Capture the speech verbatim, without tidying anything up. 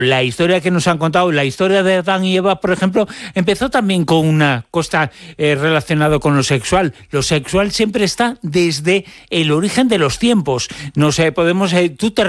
la historia que nos han contado, la historia de Adán y Eva, por ejemplo, empezó también con una cosa eh, relacionada con lo sexual. Lo sexual siempre está desde el origen de los tiempos. No sé, podemos... Eh, tú te